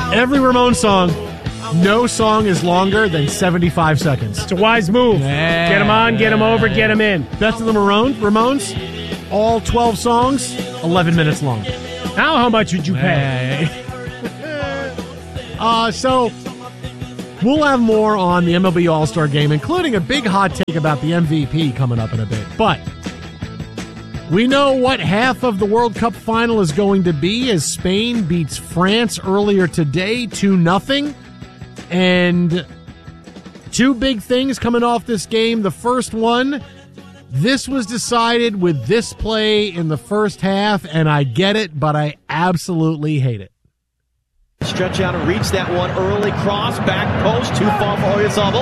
Every Ramones song, no song is longer than 75 seconds. It's a wise move. Yeah. Get them on, get them over, get them in. Best of the Ramones, all 12 songs, 11 minutes long. Now, how much would you pay? So we'll have more on the MLB All-Star Game, including a big hot take about the MVP coming up in a bit. But we know what half of the World Cup final is going to be as Spain beats France earlier today 2-0. And two big things coming off this game. The first one, this was decided with this play in the first half, and I get it, but I absolutely hate it. Stretch out and reach that one early. Cross, back post, too far for Oyarzabal.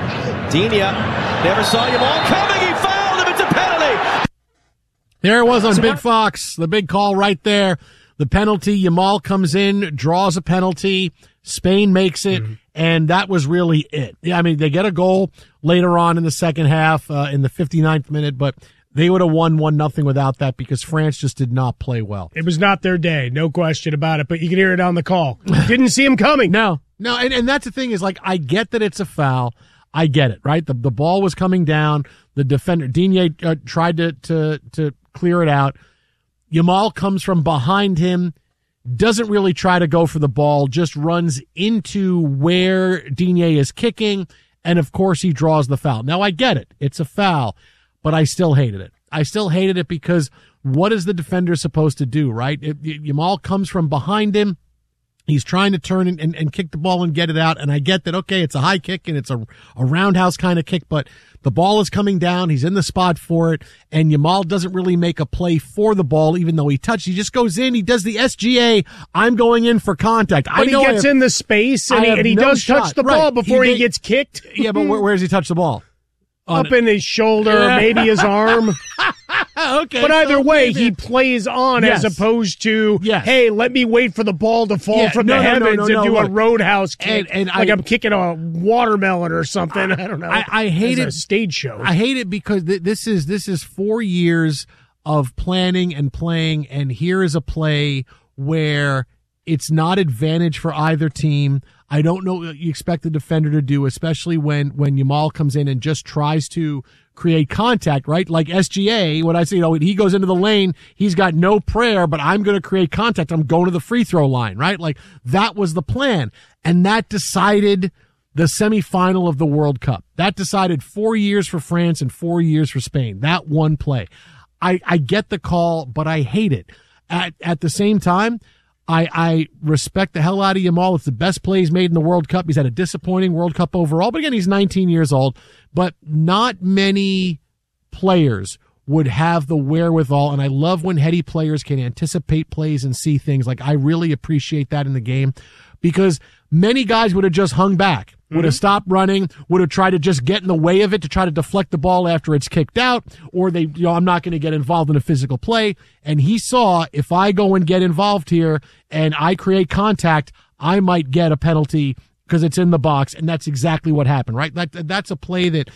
Dina never saw Yamal coming. He fouled him. It's a penalty. There it was on Big Fox, the big call right there. The penalty, Yamal comes in, draws a penalty. Spain makes it, and that was really it. Yeah, I mean, they get a goal later on in the second half, in the 59th minute, but they would have won 1-0 without that because France just did not play well. It was not their day, no question about it, but you could hear it on the call. Didn't see him coming. No, and that's the thing is, like, I get that it's a foul. I get it, right? The ball was coming down. The defender, Digne, tried to clear it out. Yamal comes from behind him, doesn't really try to go for the ball, just runs into where Digne is kicking, and of course he draws the foul. Now, I get it. It's a foul, but I still hated it. I still hated it because what is the defender supposed to do, right? Yamal comes from behind him. He's trying to turn and kick the ball and get it out, and I get that, okay, it's a high kick and it's a roundhouse kind of kick, but the ball is coming down. He's in the spot for it, and Yamal doesn't really make a play for the ball, even though he touched. He just goes in. He does the SGA, I'm going in for contact. But he gets in the space, and he does touch the ball before he gets kicked. Yeah, but where does he touch the ball? Up in his shoulder, maybe his arm. Okay. But either way, he plays on as opposed to, hey, let me wait for the ball to fall from the heavens and do a roadhouse kick. And like I'm kicking a watermelon or something. I don't know. I hate it. A stage show. I hate it because this is 4 years of planning and playing, and here is a play where it's not advantage for either team. I don't know what you expect the defender to do, especially when Yamal comes in and just tries to create contact, right? Like SGA, when I say, he goes into the lane, he's got no prayer, but I'm going to create contact. I'm going to the free throw line, right? Like that was the plan. And that decided the semifinal of the World Cup. That decided 4 years for France and 4 years for Spain. That one play. I get the call, but I hate it. At the same time, I respect the hell out of Yamal. It's the best play he's made in the World Cup. He's had a disappointing World Cup overall, but again, he's 19 years old. But not many players would have the wherewithal, and I love when heady players can anticipate plays and see things. Like, I really appreciate that in the game because many guys would have just hung back, would have stopped running, would have tried to just get in the way of it to try to deflect the ball after it's kicked out, or I'm not going to get involved in a physical play. And he saw, if I go and get involved here and I create contact, I might get a penalty because it's in the box. And that's exactly what happened, right? That's a play that,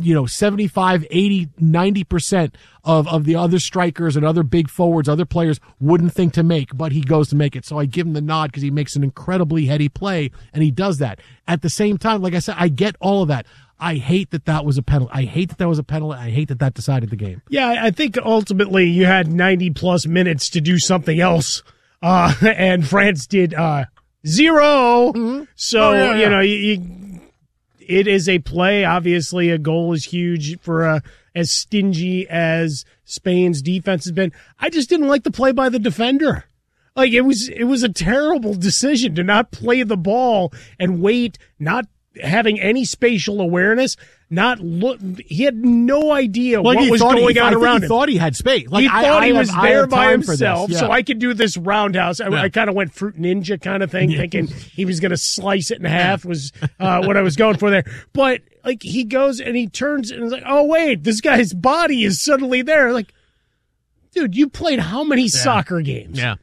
75, 80, 90% of the other strikers and other big forwards, other players wouldn't think to make, but he goes to make it. So I give him the nod because he makes an incredibly heady play, and he does that. At the same time, like I said, I get all of that. I hate that was a penalty. I hate that was a penalty. I hate that decided the game. Yeah, I think ultimately you had 90-plus minutes to do something else, and France did 0. Mm-hmm. So, it is a play. Obviously, a goal is huge for as stingy as Spain's defense has been. I just didn't like the play by the defender. Like, it was a terrible decision to not play the ball and wait, not having any spatial awareness, not look. He had no idea what was going on around him. He thought he had space. Like, he thought he was there by himself, so I could do this roundhouse. I kind of went Fruit Ninja kind of thing, thinking he was going to slice it in half was what I was going for there. But, like, he goes and he turns and is like, oh, wait, this guy's body is suddenly there. Like, dude, you played how many soccer games? Yeah.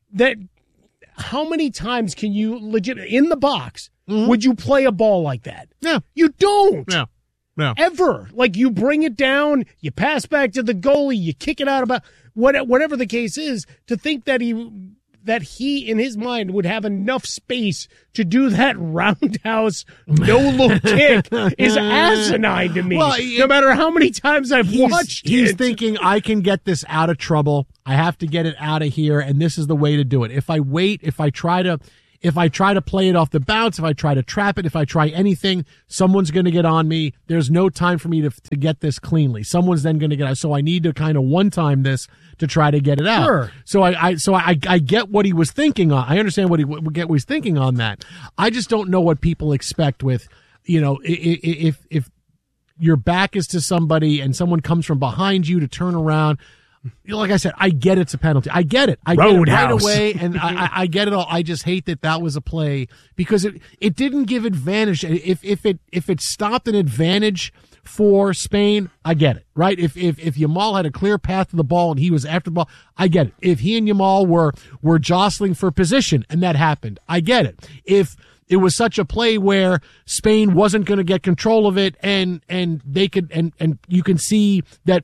How many times can you in the box, would you play a ball like that? No. You don't. No. Ever. Like, you bring it down, you pass back to the goalie, you kick it out about whatever the case is. To think that he that he, in his mind, would have enough space to do that roundhouse no-look kick is asinine to me. Well, no matter how many times I've watched it. He's thinking, I can get this out of trouble. I have to get it out of here, and this is the way to do it. If I wait, if I try to play it off the bounce, if I try to trap it, if I try anything, someone's going to get on me. There's no time for me to get this cleanly. Someone's then going to get out. So I need to kind of one-time this to try to get it out. Sure. So I get what he was thinking on. I understand what he was thinking on that. I just don't know what people expect with, if your back is to somebody and someone comes from behind you to turn around. Like I said, I get it's a penalty. I get it. I get it right away, and I get it all. I just hate that was a play because it didn't give advantage. If it stopped an advantage for Spain, I get it, right? If Yamal had a clear path to the ball and he was after the ball, I get it. If he and Yamal were jostling for position and that happened, I get it. If it was such a play where Spain wasn't going to get control of it and they could and you can see that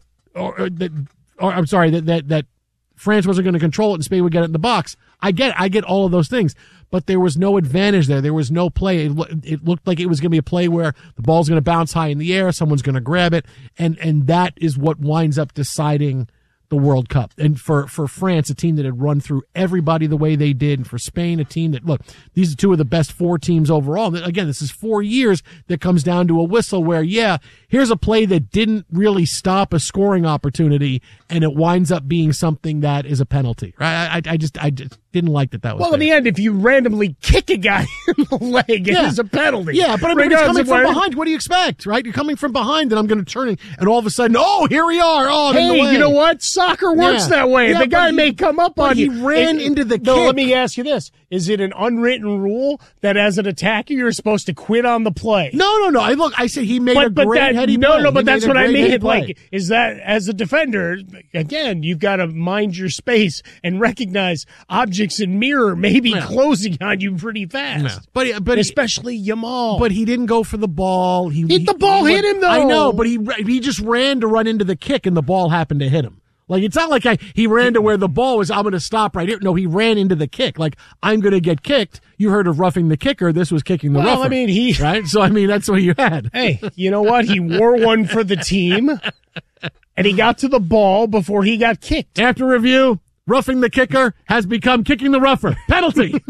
that France wasn't going to control it and Spain would get it in the box. I get all of those things, but there was no advantage there. There was no play. It looked like it was going to be a play where the ball's going to bounce high in the air, someone's going to grab it, and that is what winds up deciding the World Cup. And for France, a team that had run through everybody the way they did, and for Spain, a team that, look, these are two of the best 4 teams overall. Again, this is 4 years that comes down to a whistle where, here's a play that didn't really stop a scoring opportunity, and it winds up being something that is a penalty. Right? I just didn't like that was well, in the end, if you randomly kick a guy in the leg, it is a penalty. Yeah, but I mean, it's coming from behind. What do you expect, right? You're coming from behind, and I'm going to turn it, and all of a sudden, here we are. Oh, hey, you know what? Soccer works that way. The guy may come up on you. He ran into the kick. No, let me ask you this. Is it an unwritten rule that as an attacker, you're supposed to quit on the play? No. I said he made a great heady play. No, but that's what I mean. Like, is that as a defender, again, you've got to mind your space and recognize objects in mirror maybe closing on you pretty fast. No. But especially Yamal. But he didn't go for the ball. The ball hit him, though. I know, but he just ran to run into the kick, and the ball happened to hit him. Like, it's not like he ran to where the ball was, I'm going to stop right here. No, he ran into the kick. Like, I'm going to get kicked. You heard of roughing the kicker. This was kicking the rougher. Well, I mean, right? So, I mean, that's what you had. Hey, you know what? He wore one for the team, and he got to the ball before he got kicked. After review, roughing the kicker has become kicking the rougher. Penalty.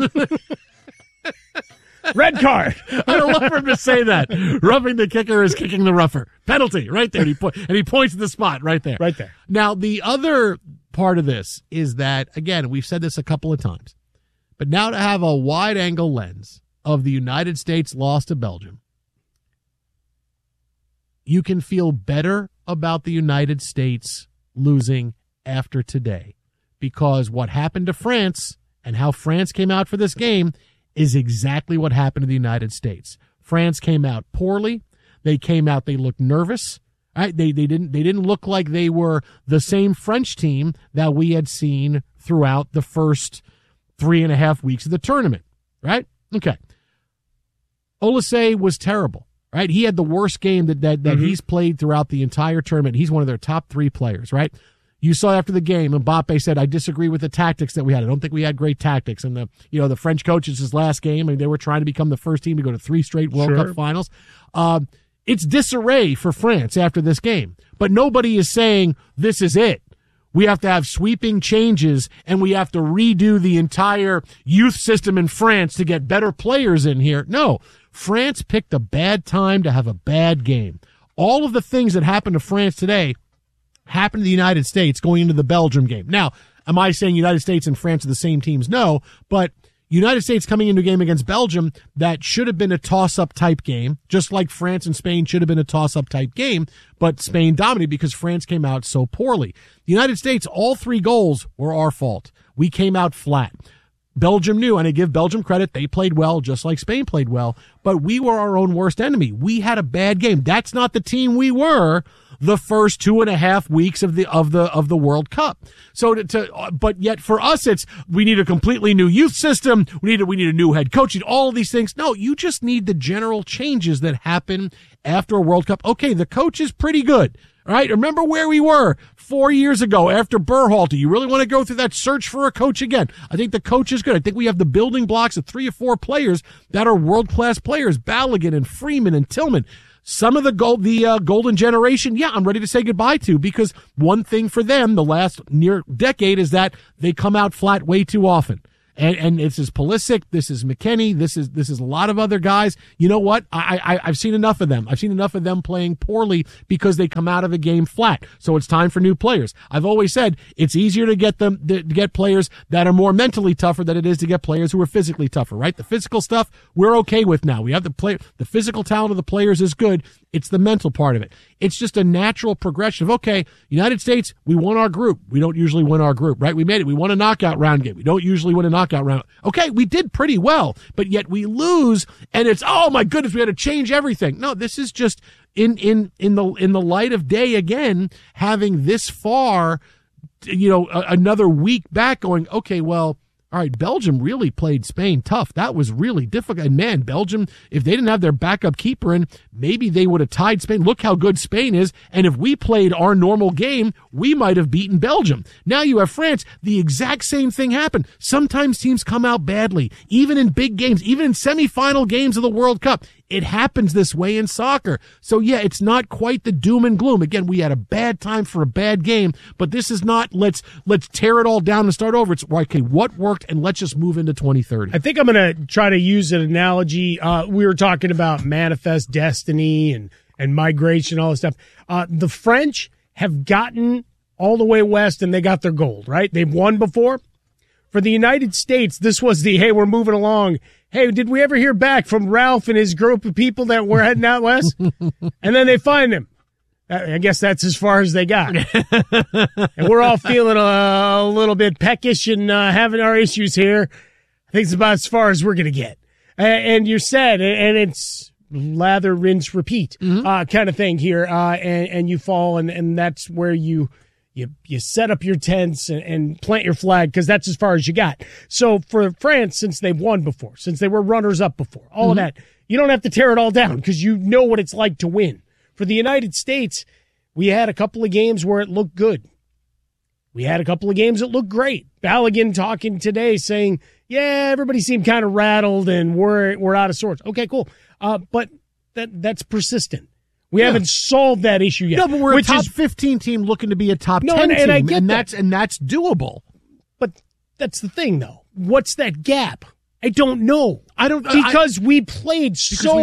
Red card. I don't love for him to say that. Roughing the kicker is kicking the rougher. Penalty, right there. And he points to the spot right there. Right there. Now, the other part of this is that, again, we've said this a couple of times, but now to have a wide-angle lens of the United States loss to Belgium, you can feel better about the United States losing after today, because what happened to France and how France came out for this game is exactly what happened to the United States. France came out poorly. They looked nervous. Right? They didn't look like they were the same French team that we had seen throughout the first 3.5 weeks of the tournament. Right? Okay. Olise was terrible. Right? He had the worst game that he's played throughout the entire tournament. He's one of their top 3 players, right? You saw after the game, Mbappe said, I disagree with the tactics that we had. I don't think we had great tactics. And the French coaches, his last game, they were trying to become the first team to go to 3 straight World Cup finals. It's disarray for France after this game. But nobody is saying this is it. We have to have sweeping changes, and we have to redo the entire youth system in France to get better players in here. No, France picked a bad time to have a bad game. All of the things that happened to France today happened to the United States going into the Belgium game. Now, am I saying United States and France are the same teams? No, but United States coming into a game against Belgium that should have been a toss-up type game, just like France and Spain should have been a toss-up type game, but Spain dominated because France came out so poorly. The United States, all 3 goals were our fault. We came out flat. Belgium knew, and I give Belgium credit, they played well, just like Spain played well, but we were our own worst enemy. We had a bad game. That's not the team we were the first 2.5 weeks of the World Cup. So but yet for us, we need a completely new youth system. We need a new head coach. All of these things. No, you just need the general changes that happen after a World Cup. Okay, the coach is pretty good. All right, remember where we were 4 years ago after Berhalter. You really want to go through that search for a coach again? I think the coach is good. I think we have the building blocks of 3 or 4 players that are world-class players, Balogun and Freeman and Tillman. Some of the golden generation, yeah, I'm ready to say goodbye to, because one thing for them the last near decade is that they come out flat way too often. And this is Pulisic, this is McKennie, this is a lot of other guys. You know what? I've seen enough of them. I've seen enough of them playing poorly because they come out of a game flat. So it's time for new players. I've always said it's easier to get players that are more mentally tougher than it is to get players who are physically tougher, right? The physical stuff we're okay with now. We have the physical talent of the players is good. It's the mental part of it. It's just a natural progression of, okay, United States, we won our group. We don't usually win our group, right? We made it. We won a knockout round game. We don't usually win a knockout round. Okay, we did pretty well, but yet we lose, and it's, oh my goodness, we had to change everything. No, this is just in the light of day again, having this far, another week back going, okay, well, all right, Belgium really played Spain tough. That was really difficult. And man, Belgium, if they didn't have their backup keeper in, maybe they would have tied Spain. Look how good Spain is. And if we played our normal game, we might have beaten Belgium. Now you have France. The exact same thing happened. Sometimes teams come out badly, even in big games, even in semifinal games of the World Cup. It happens this way in soccer. So yeah, it's not quite the doom and gloom. Again, we had a bad time for a bad game, but this is not let's tear it all down and start over. It's okay, what worked, and let's just move into 2030. I think I'm going to try to use an analogy. We were talking about manifest destiny and migration, all this stuff. The French have gotten all the way west and they got their gold, right? They've won before. For the United States, this was the, hey, we're moving along. Hey, did we ever hear back from Ralph and his group of people that were heading out west? And then they find him. I guess that's as far as they got. And we're all feeling a little bit peckish and having our issues here. I think it's about as far as we're going to get. And you're sad, and it's lather, rinse, repeat kind of thing here. And you fall, and that's where you set up your tents and plant your flag, because that's as far as you got. So for France, since they've won before, since they were runners-up before, all of that, you don't have to tear it all down because you know what it's like to win. For the United States, we had a couple of games where it looked good. We had a couple of games that looked great. Balogun talking today saying, yeah, everybody seemed kind of rattled and we're out of sorts. Okay, cool. But that's persistent. We haven't solved that issue yet. No, but we're a top 15 team looking to be a top 10 team, I get and that's doable. But that's the thing, though. What's that gap? I don't know. Because we played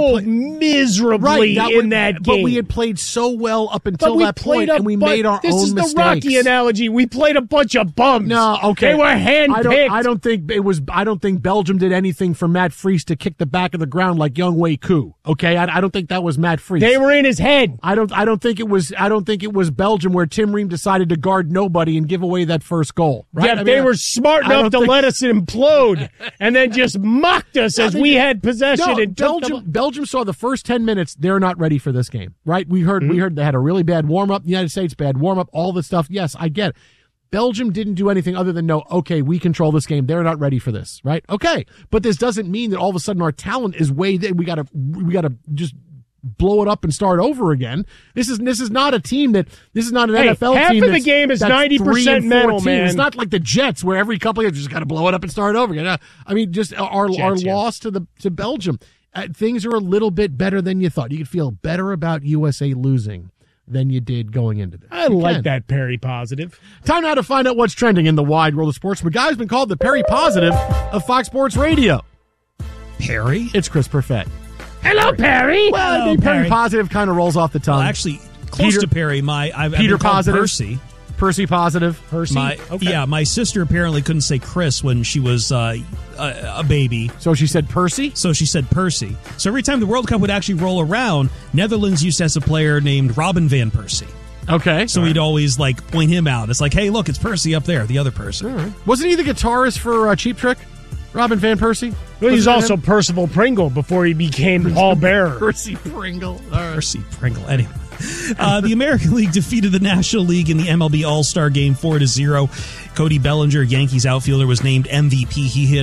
miserably in that game. But we had played so well up until that point, and we made our own mistakes. This is the Rocky analogy. We played a bunch of bums. No, okay. They were handpicked. I don't think Belgium did anything for Matt Freese to kick the back of the ground like Younghoe Koo. Okay, I don't think that was Matt Freese. They were in his head. I don't think it was Belgium where Tim Ream decided to guard nobody and give away that first goal. Right? Yeah, they were smart enough to let us implode and then just mocked us as we had possession. No, Belgium saw the first 10 minutes. They're not ready for this game, right? We heard they had a really bad warm up. The United States bad warm up. All this stuff. Yes, I get it. Belgium didn't do anything other than know, okay, we control this game. They're not ready for this, right? Okay, but this doesn't mean that all of a sudden our talent is way that we gotta just blow it up and start over again. This is not a team this is not an NFL half team. Half of the game is 90% mental, man. It's not like the Jets where every couple of years you just got to blow it up and start over again. I mean, just our loss to Belgium. Things are a little bit better than you thought. You could feel better about USA losing than you did going into this. I like that Perry Positive. Time now to find out what's trending in the wide world of sports. The guy's been called the Perry Positive of Fox Sports Radio. Perry? It's Chris Perfett. Hello, Perry. Well, Hello, I think Perry Perry Positive kind of rolls off the tongue. Well, actually, close to Perry. I've Peter been called Positive. Percy. Percy Positive. Percy? Yeah, my sister apparently couldn't say Chris when she was a baby. So she said Percy? So she said Percy. So every time the World Cup would actually roll around, Netherlands used to have a player named Robin van Persie. Okay. So we'd always point him out. It's like, hey, look, it's Percy up there, the other person. All right. Wasn't he the guitarist for Cheap Trick? Robin van Persie? Well, he's also Percival Pringle before he became Paul Bearer. Percy Pringle. All right. Percy Pringle. Anyway. The American League defeated the National League in the MLB All-Star Game 4-0. Cody Bellinger, Yankees outfielder, was named MVP. He hit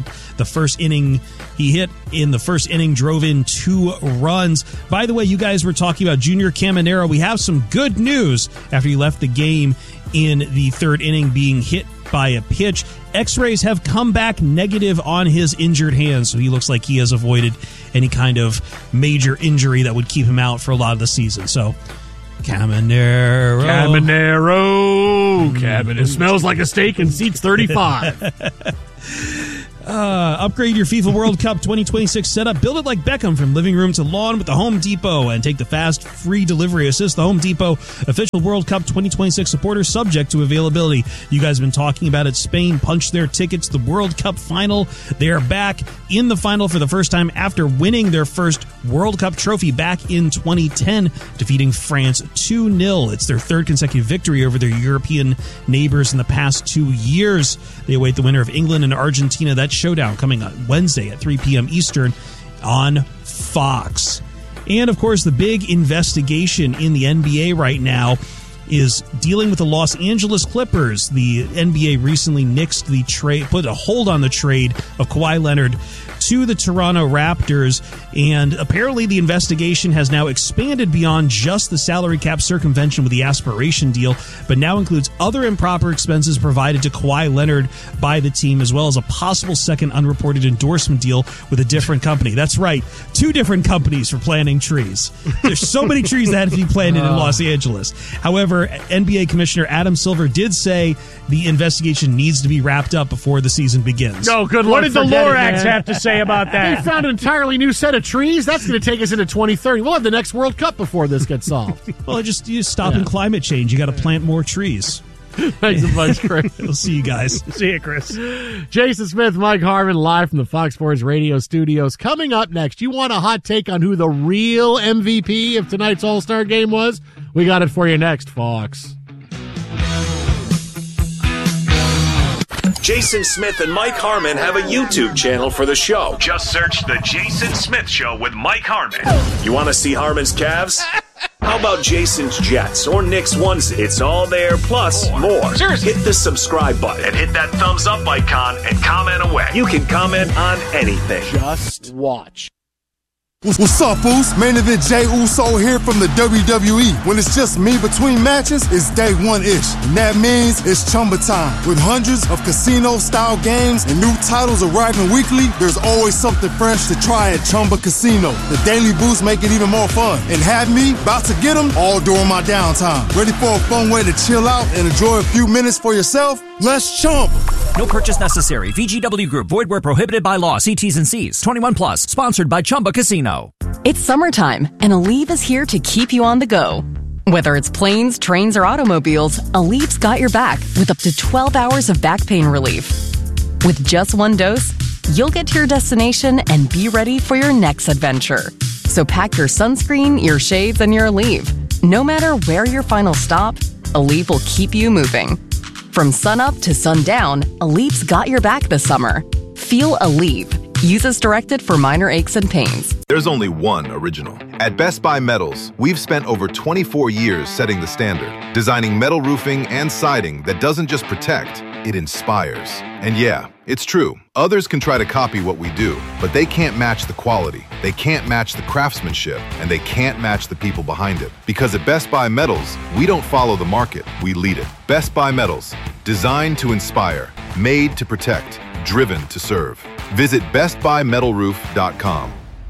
in the first inning, drove in 2 runs. By the way, you guys were talking about Junior Caminero. We have some good news after he left the game in the 3rd inning being hit by a pitch. X-rays have come back negative on his injured hand, so he looks like he has avoided any kind of major injury that would keep him out for a lot of the season. So, Caminero. It smells like a steak and seats 35. Upgrade your FIFA World Cup 2026 setup. Build it like Beckham from living room to lawn with the Home Depot and take the fast, free delivery assist. The Home Depot official World Cup 2026 supporter, subject to availability. You guys have been talking about it. Spain punched their tickets to the World Cup final. They are back in the final for the first time after winning their first World Cup trophy back in 2010, defeating France 2-0. It's their 3rd consecutive victory over their European neighbors in the past 2 years. They await the winner of England and Argentina. That showdown coming on Wednesday at 3 p.m. Eastern on Fox. And, of course, the big investigation in the NBA right now is dealing with the Los Angeles Clippers. The NBA recently nixed the trade, put a hold on the trade of Kawhi Leonard to the Toronto Raptors, and apparently the investigation has now expanded beyond just the salary cap circumvention with the aspiration deal, but now includes other improper expenses provided to Kawhi Leonard by the team, as well as a possible second unreported endorsement deal with a different company. That's right, 2 different companies for planting trees. There's so many trees that have to be planted in Los Angeles. However, NBA Commissioner Adam Silver did say the investigation needs to be wrapped up before the season begins. No, good luck. What did the Lorax have to say about that? They found an entirely new set of trees. That's going to take us into 2030. We'll have the next World Cup before this gets solved. Well, you stopping climate change. You got to plant more trees. Thanks a bunch, Chris. We'll see you guys. See you, Chris. Jason Smith, Mike Harmon, live from the Fox Sports Radio studios. Coming up next, you want a hot take on who the real MVP of tonight's All-Star game was? We got it for you next, Fox. Jason Smith and Mike Harmon have a YouTube channel for the show. Just search The Jason Smith Show with Mike Harmon. You want to see Harmon's Cavs? How about Jason's Jets or Nick's onesie? It's all there, plus more. Seriously. Hit the subscribe button And hit that thumbs up icon and comment away. You can comment on anything. Just watch. What's up, Foos? Main event Jey Uso here from the WWE. When it's just me between matches, it's day 1-ish. And that means it's Chumba time. With hundreds of casino-style games and new titles arriving weekly, there's always something fresh to try at Chumba Casino. The daily boosts make it even more fun. And have me about to get them all during my downtime. Ready for a fun way to chill out and enjoy a few minutes for yourself? Let's Chumba. No purchase necessary. VGW Group. Void where prohibited by law. See T's and C's. 21 plus. Sponsored by Chumba Casino. It's summertime, and Aleve is here to keep you on the go. Whether it's planes, trains, or automobiles, Aleve's got your back with up to 12 hours of back pain relief. With just 1 dose, you'll get to your destination and be ready for your next adventure. So pack your sunscreen, your shades, and your Aleve. No matter where your final stop, Aleve will keep you moving. From sunup to sundown, Aleve's got your back this summer. Feel Aleve. Use as directed for minor aches and pains. There's only one original. At Best Buy Metals, we've spent over 24 years setting the standard, designing metal roofing and siding that doesn't just protect, it inspires. And yeah, it's true. Others can try to copy what we do, but they can't match the quality, they can't match the craftsmanship, and they can't match the people behind it. Because at Best Buy Metals, we don't follow the market, we lead it. Best Buy Metals, designed to inspire, made to protect, driven to serve. Visit bestbuymetalroof.com.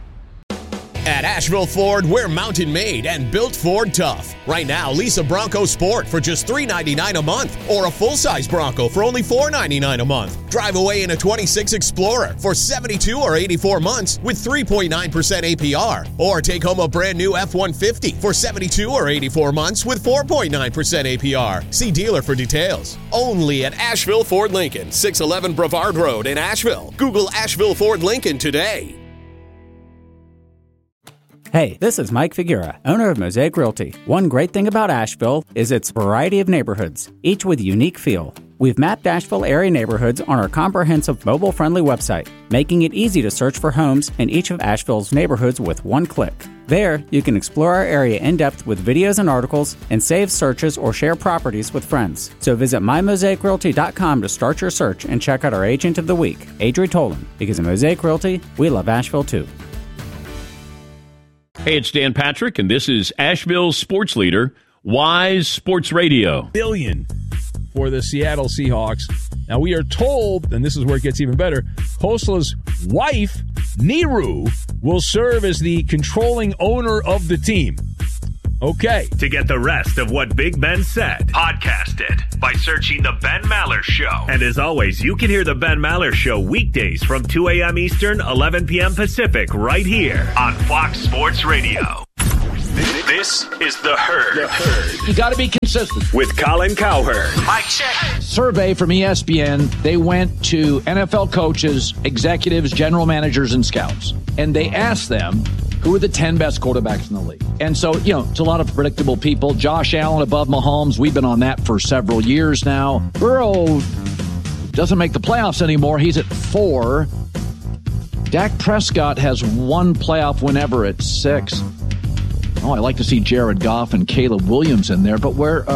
At Asheville Ford, we're mountain made and built Ford tough. Right now, lease a Bronco Sport for just $399 a month or a full-size Bronco for only $499 a month. Drive away in a 26 Explorer for 72 or 84 months with 3.9% APR. Or take home a brand new F-150 for 72 or 84 months with 4.9% APR. See dealer for details. Only at Asheville Ford Lincoln, 611 Brevard Road in Asheville. Google Asheville Ford Lincoln today. Hey, this is Mike Figuera, owner of Mosaic Realty. One great thing about Asheville is its variety of neighborhoods, each with a unique feel. We've mapped Asheville area neighborhoods on our comprehensive mobile-friendly website, making it easy to search for homes in each of Asheville's neighborhoods with one click. There, you can explore our area in depth with videos and articles and save searches or share properties with friends. So visit mymosaicrealty.com to start your search and check out our Agent of the Week, Adri Tolan, because at Mosaic Realty, we love Asheville too. Hey, it's Dan Patrick, and this is Asheville's sports leader, Wise Sports Radio. Billion for the Seattle Seahawks. Now, we are told, and this is where it gets even better, Khosrow's wife, Niru, will serve as the controlling owner of the team. Okay. To get the rest of what Big Ben said, podcast it by searching The Ben Maller Show. And as always, you can hear The Ben Maller Show weekdays from 2 a.m. Eastern, 11 p.m. Pacific, right here on Fox Sports Radio. This is The Herd. The Herd. You got to be consistent. With Colin Cowherd. Mike check. Survey from ESPN. They went to NFL coaches, executives, general managers, and scouts. And they asked them, who are the 10 best quarterbacks in the league? And so, it's a lot of predictable people. Josh Allen above Mahomes. We've been on that for several years now. Burrow doesn't make the playoffs anymore. He's at 4. Dak Prescott has one playoff win ever at 6. Oh, I like to see Jared Goff and Caleb Williams in there, but where's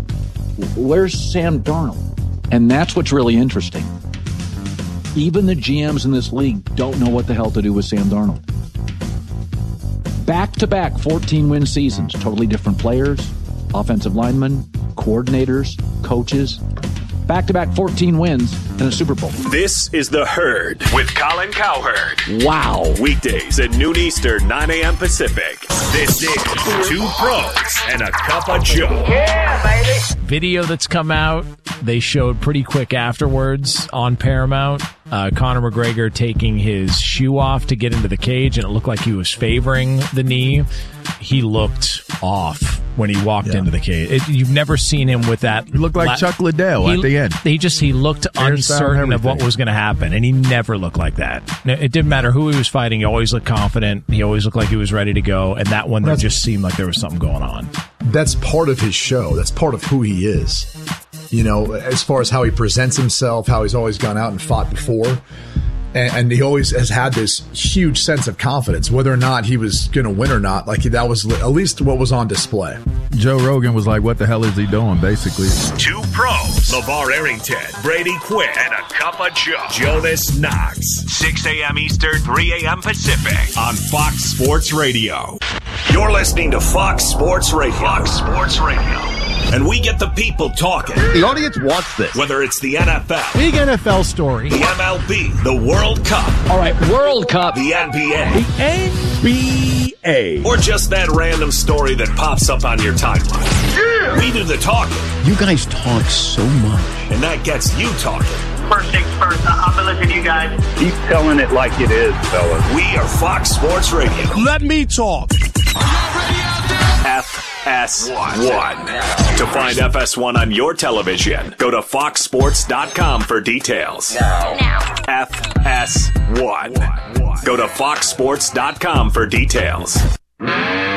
Sam Darnold? And that's what's really interesting. Even the GMs in this league don't know what the hell to do with Sam Darnold. Back-to-back 14-win seasons, totally different players, offensive linemen, coordinators, coaches. Back-to-back 14 wins and a Super Bowl. This is The Herd with Colin Cowherd. Wow. Weekdays at noon Eastern, 9 a.m. Pacific. This is Two Pros and a Cup of Joe. Yeah, baby. Video that's come out, they showed pretty quick afterwards on Paramount. Conor McGregor taking his shoe off to get into the cage, and it looked like he was favoring the knee. He looked off when he walked into the cage. You've never seen him with that. He looked like Chuck Liddell at the end. He looked uncertain of what was going to happen, and he never looked like that. It didn't matter who he was fighting. He always looked confident. He always looked like he was ready to go, and that one there just seemed like there was something going on. That's part of his show. That's part of who he is. As far as how he presents himself, how he's always gone out and fought before. And he always has had this huge sense of confidence, whether or not he was going to win or not. Like, that was at least what was on display. Joe Rogan was like, what the hell is he doing, basically? Two Pros, LeVar Arrington, Brady Quinn, and a Cup of Joe, Jonas Knox. 6 a.m. Eastern, 3 a.m. Pacific on Fox Sports Radio. You're listening to Fox Sports Radio. Fox Sports Radio. And we get the people talking. The audience wants this. Whether it's the NFL. Big NFL story. The MLB. The World Cup. All right, World Cup. The NBA. The NBA. Or just that random story that pops up on your timeline. Yeah. We do the talking. You guys talk so much. And that gets you talking. First things first, I've been listening to you guys. Keep telling it like it is, fellas. We are Fox Sports Radio. Let me talk. FS1. To find FS1 on your television, go to foxsports.com for details. Now. FS1. Go to foxsports.com for details.